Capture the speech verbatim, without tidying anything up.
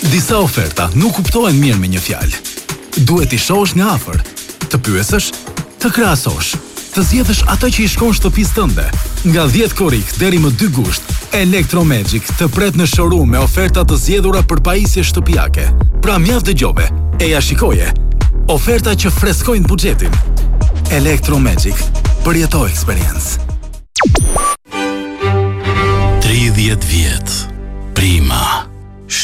Disa oferta nuk kuptohen mirë me një fjalë. Duhet i shohësh nga afër, të pyesësh, të krahasosh, të zgjedhësh atë që i shkon shtëpisë tënde. Nga dhjetë korrik deri më dy gusht, Electromagic të pret në showroom me oferta të zgjedhura për pajisje shtëpiake. Pra mjaft dëgjove, e ja shikoje. Oferta që freskojnë buxhetin. Electromagic, përjeto experience. tridhjetë vjet. Prima.